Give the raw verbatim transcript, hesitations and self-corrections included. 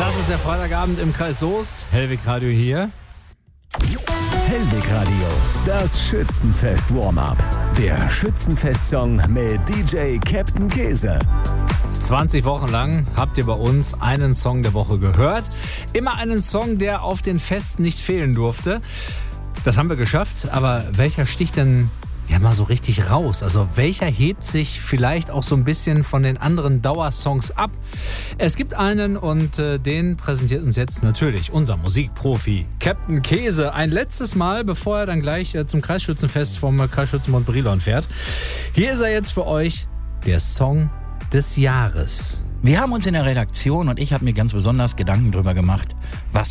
Das ist der Freitagabend im Kreis Soest. Hellwig Radio hier. Hellwig Radio, das Schützenfest Warm-Up. Der Schützenfest-Song mit D J Captain Käse. zwanzig Wochen lang habt ihr bei uns einen Song der Woche gehört. Immer einen Song, der auf den Festen nicht fehlen durfte. Das haben wir geschafft, aber welcher sticht denn ja mal so richtig raus? Also welcher hebt sich vielleicht auch so ein bisschen von den anderen Dauersongs ab? Es gibt einen und äh, den präsentiert uns jetzt natürlich unser Musikprofi Captain Käse. Ein letztes Mal, bevor er dann gleich äh, zum Kreisschützenfest vom äh, Kreisschützenbund Brilon fährt. Hier ist er jetzt für euch, der Song des Jahres. Wir haben uns in der Redaktion und ich habe mir ganz besonders Gedanken drüber gemacht, was